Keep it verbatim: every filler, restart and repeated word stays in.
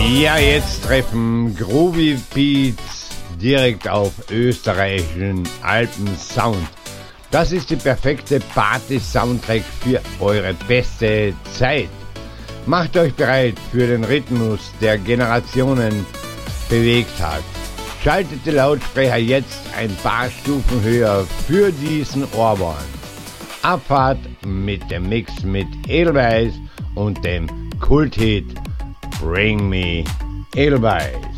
Ja, jetzt treffen Groovy Beats direkt auf österreichischen Alpensound. Das ist die perfekte Party-Soundtrack für eure beste Zeit. Macht euch bereit für den Rhythmus, der Generationen bewegt hat. Schaltet die Lautsprecher jetzt ein paar Stufen höher für diesen Ohrwurm. Abfahrt mit dem Mix mit Edelweiss und dem Kulthit Bring Me Edelweiss.